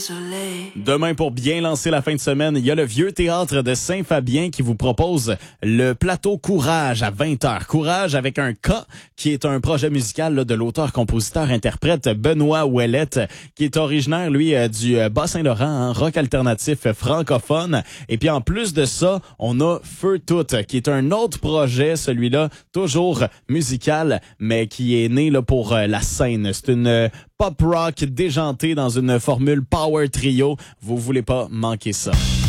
Demain, pour bien lancer la fin de semaine, il y a le Vieux Théâtre de Saint-Fabien qui vous propose le plateau Courage à 20h. Courage avec un K, qui est un projet musical là, de l'auteur-compositeur-interprète Benoît Ouellette, qui est originaire, lui, du Bas-Saint-Laurent, hein, rock alternatif francophone. Et puis, en plus de ça, on a Feu Tout, qui est un autre projet, celui-là, toujours musical, mais qui est né là pour la scène. C'est une pop rock déjantée dans une formule power trio. Vous voulez pas manquer ça.